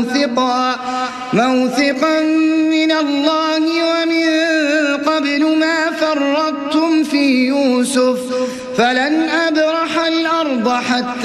موثقا من الله ومن قبل ما فرطتم في يوسف فلن أبرح الأرض حتى